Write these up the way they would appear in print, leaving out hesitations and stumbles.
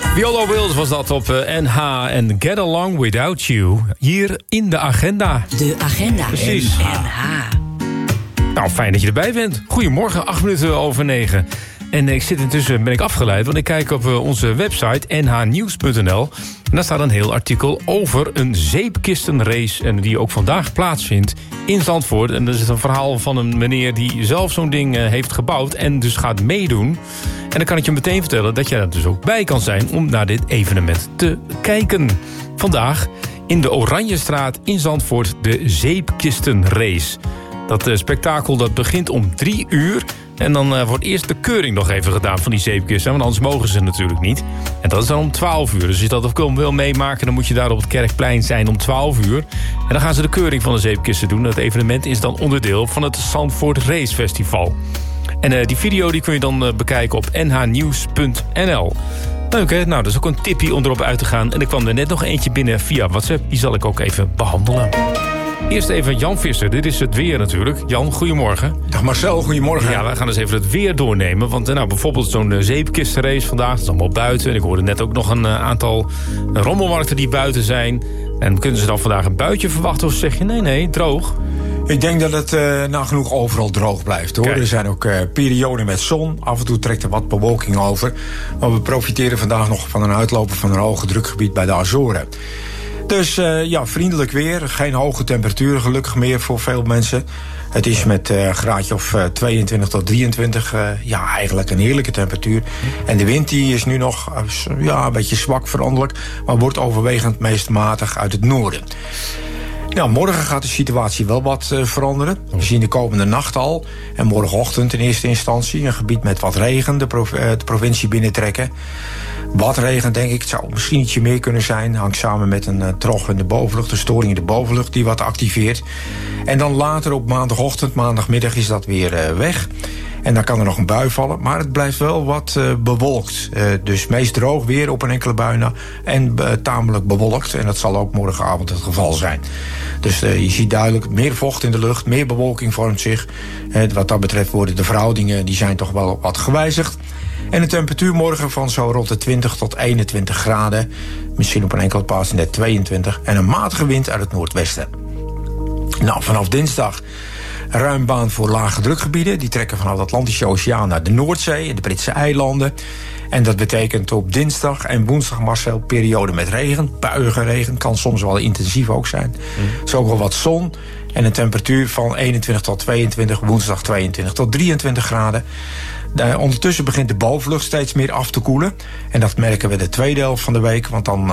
Viola Wills was dat op NH en Get Along Without You. Hier in de agenda. De agenda. Precies. NH. Nou, fijn dat je erbij bent. Goedemorgen, 9:08. En intussen ben ik afgeleid, want ik kijk op onze website nhnieuws.nl. En daar staat een heel artikel over een zeepkistenrace, en die ook vandaag plaatsvindt in Zandvoort. En dat is een verhaal van een meneer die zelf zo'n ding heeft gebouwd en dus gaat meedoen. En dan kan ik je meteen vertellen dat jij er dus ook bij kan zijn om naar dit evenement te kijken. Vandaag in de Oranjestraat in Zandvoort de zeepkistenrace. Dat spektakel dat begint om 3 uur. En dan wordt eerst de keuring nog even gedaan van die zeepkisten. Want anders mogen ze natuurlijk niet. En dat is dan om 12 uur. Dus als je dat ook wil meemaken, dan moet je daar op het Kerkplein zijn om 12 uur. En dan gaan ze de keuring van de zeepkisten doen. Dat evenement is dan onderdeel van het Zandvoort Race Festival. En die video die kun je dan bekijken op nhnieuws.nl. Leuk hè? Nou, dat is ook een tipje om erop uit te gaan. En er kwam er net nog eentje binnen via WhatsApp. Die zal ik ook even behandelen. Eerst even Jan Visser, dit is het weer natuurlijk. Jan, goedemorgen. Dag Marcel, goedemorgen. Ja, wij gaan eens even het weer doornemen. Want nou, bijvoorbeeld zo'n zeepkistenrace vandaag, dat is allemaal buiten. En ik hoorde net ook nog een aantal rommelmarkten die buiten zijn. En kunnen ze dan vandaag een buitje verwachten of zeg je nee, droog? Ik denk dat het nagenoeg overal droog blijft, hoor. Kijk. Er zijn ook perioden met zon. Af en toe trekt er wat bewolking over. Maar we profiteren vandaag nog van een uitloper van een hoge drukgebied bij de Azoren. Dus vriendelijk weer. Geen hoge temperaturen gelukkig meer voor veel mensen. Het is met graadje of 22 tot 23 eigenlijk een heerlijke temperatuur. En de wind die is nu nog een beetje zwak veranderlijk, maar wordt overwegend meest matig uit het noorden. Nou, morgen gaat de situatie wel wat veranderen. We zien de komende nacht al en morgenochtend in eerste instantie een gebied met wat regen de provincie binnentrekken. Wat regen, denk ik, het zou misschien ietsje meer kunnen zijn. Hangt samen met een trog in de bovenlucht, een storing in de bovenlucht die wat activeert. En dan later op maandagochtend, maandagmiddag is dat weer weg. En dan kan er nog een bui vallen, maar het blijft wel wat bewolkt. Dus meest droog weer op een enkele bui na en tamelijk bewolkt. En dat zal ook morgenavond het geval zijn. Dus je ziet duidelijk meer vocht in de lucht, meer bewolking vormt zich. Wat dat betreft worden de verhoudingen die zijn toch wel wat gewijzigd. En de temperatuur morgen van zo rond de 20 tot 21 graden. Misschien op een enkele plaats net 22. En een matige wind uit het noordwesten. Nou, vanaf dinsdag ruim baan voor lage drukgebieden. Die trekken vanaf de Atlantische Oceaan naar de Noordzee en de Britse eilanden. En dat betekent op dinsdag en woensdag, Marcel, periode met regen. Buiige regen, kan soms wel intensief ook zijn. Is ook wel wat zon. En een temperatuur van 21 tot 22, woensdag 22 tot 23 graden. Ondertussen begint de bovenlucht steeds meer af te koelen. En dat merken we de tweede helft van de week. Want dan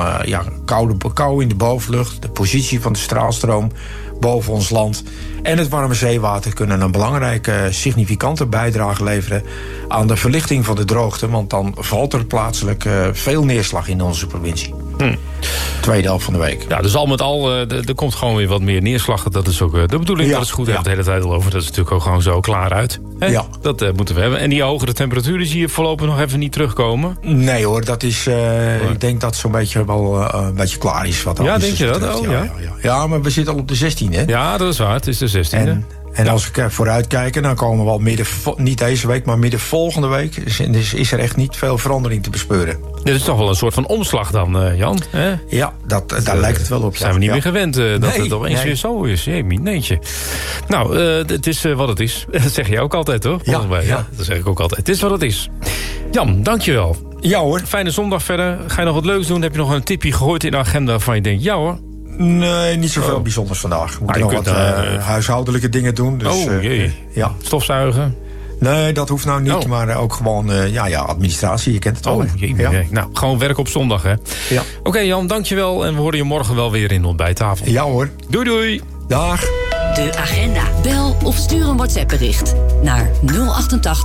kou in de bovenlucht. De positie van de straalstroom boven ons land en het warme zeewater kunnen een belangrijke, significante bijdrage leveren aan de verlichting van de droogte. Want dan valt er plaatselijk veel neerslag in onze provincie. Tweede helft van de week. Ja, dus al met al, er komt gewoon weer wat meer neerslag. Dat is ook de bedoeling, dat is goed. Daar hebben we het de hele tijd al over. Dat is natuurlijk ook gewoon zo klaar uit. Hè? Ja. Dat moeten we hebben. En die hogere temperaturen zie je voorlopig nog even niet terugkomen? Nee hoor, dat is, ik denk dat zo'n beetje wel een beetje klaar is. Wat ja, denk je dat? Ja, maar we zitten al op de 16, hè? Ja, dat is waar. Het is de 16e. En als ik vooruit kijk, dan komen we al niet deze week, maar midden volgende week. Dus is er echt niet veel verandering te bespeuren. Dit is toch wel een soort van omslag dan, Jan? Hè? Ja, daar lijkt het wel op. Zijn we niet meer gewend dat het opeens weer zo is. Neetje. Nou, het is wat het is. Dat zeg je ook altijd, toch? Ja. Dat zeg ik ook altijd. Het is wat het is. Jan, dankjewel. Ja hoor. Fijne zondag verder. Ga je nog wat leuks doen? Heb je nog een tipje gehoord in de agenda waarvan je denkt, ja hoor? Nee, niet zoveel bijzonders vandaag. We moeten nog wat huishoudelijke dingen doen. Dus, ja. Stofzuigen? Nee, dat hoeft nou niet. Maar ook gewoon administratie. Je kent het al. Nou, gewoon werk op zondag, hè? Ja. Oké, Jan, dankjewel. En we horen je morgen wel weer in de ontbijttafel. Ja hoor. Doei, doei. Dag. De agenda. Bel of stuur een WhatsApp-bericht naar 088